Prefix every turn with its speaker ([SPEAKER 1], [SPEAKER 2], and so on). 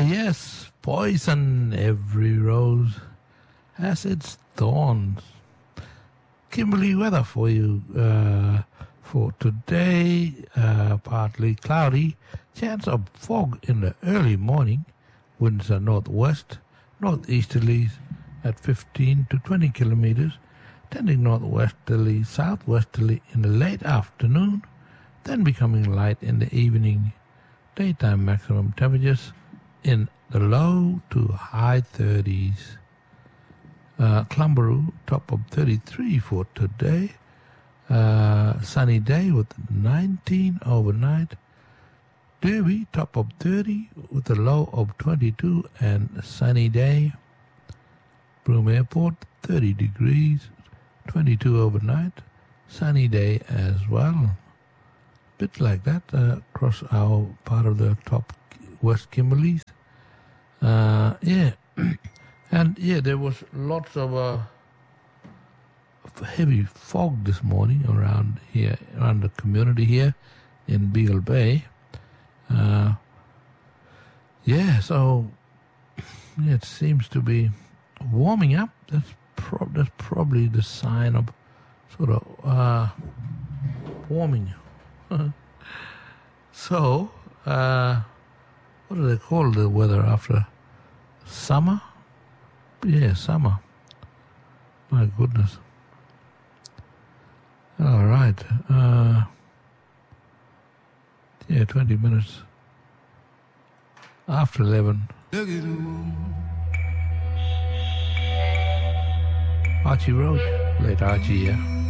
[SPEAKER 1] yes, poison. Every rose has its thorns. Kimberley weather for you for today. Partly cloudy. Chance of fog in the early morning. Winds are northwest, northeasterlies at 15 to 20 kilometers, tending northwesterly, southwesterly in the late afternoon, then becoming light in the evening. Daytime maximum temperatures in the low to high 30s. Clumberoo, top of 33 for today. Sunny day with 19 overnight. Derby, top of 30 with a low of 22 and a sunny day. Broome Airport, 30 degrees, 22 overnight. Sunny day as well. Bit like that across our part of the top West Kimberleys. Yeah. And yeah, there was lots of heavy fog this morning around here, around the community here in Beagle Bay. So it seems to be warming up. That's probably the sign of sort of warming. So, what do they call the weather after summer? Yeah, summer. My goodness. All right. 20 minutes after 11. Archie Roach. Late Archie, yeah.